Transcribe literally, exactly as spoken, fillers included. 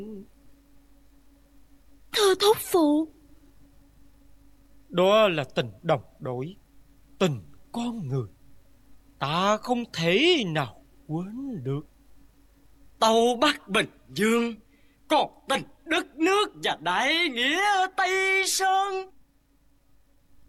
Thưa thúc phụ. Đó là tình đồng đội, tình con người, ta không thể nào quên được. Tàu Bắc Bình Dương, còn tình đất nước và đại nghĩa Tây Sơn.